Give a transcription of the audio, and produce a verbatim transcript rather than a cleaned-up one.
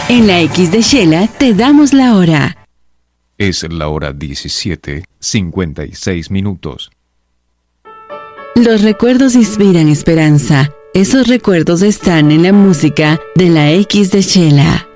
En la X de Shela te damos la hora. Es la hora diecisiete, cincuenta y seis minutos. Los recuerdos inspiran esperanza. Esos recuerdos están en la música de la X de Shela.